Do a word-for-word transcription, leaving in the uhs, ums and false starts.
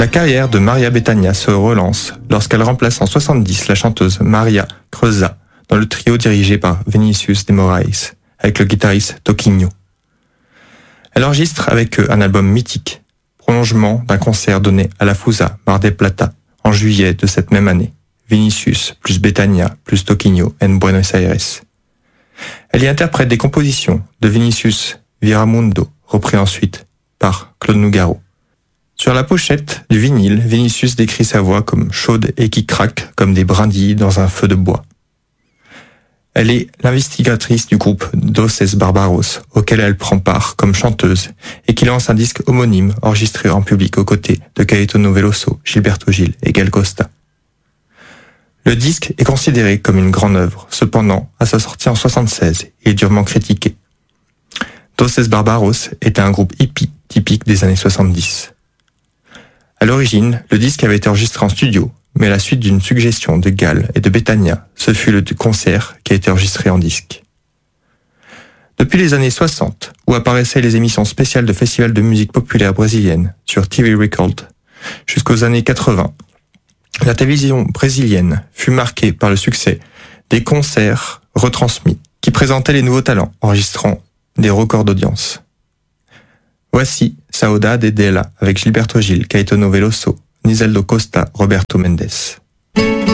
La carrière de Maria Bethânia se relance lorsqu'elle remplace en soixante-dix la chanteuse Maria Creusa dans le trio dirigé par Vinicius de Moraes, avec le guitariste Toquinho. Elle enregistre avec eux un album mythique, prolongement d'un concert donné à la Fusa Mar del Plata en juillet de cette même année. Vinicius plus Bethânia plus Toquinho en Buenos Aires. Elle y interprète des compositions de Vinicius Viramundo, repris ensuite par Claude Nougaro. Sur la pochette du vinyle, Vinicius décrit sa voix comme chaude et qui craque comme des brindilles dans un feu de bois. Elle est l'investigatrice du groupe Doces Barbaros, auquel elle prend part comme chanteuse, et qui lance un disque homonyme enregistré en public aux côtés de Caetano Veloso, Gilberto Gil et Gal Costa. Le disque est considéré comme une grande œuvre, cependant, à sa sortie en soixante-seize, il est durement critiqué. Doces Barbaros était un groupe hippie typique des années soixante-dix. À l'origine, le disque avait été enregistré en studio, mais à la suite d'une suggestion de Gal et de Bethânia, ce fut le concert qui a été enregistré en disque. Depuis les années soixante, où apparaissaient les émissions spéciales de festivals de musique populaire brésilienne sur T V Record, jusqu'aux années quatre-vingts, la télévision brésilienne fut marquée par le succès des concerts retransmis qui présentaient les nouveaux talents, enregistrant des records d'audience. Voici Saudade dela avec Gilberto Gil, Caetano Veloso, Nizeldo Costa, Roberto Mendes.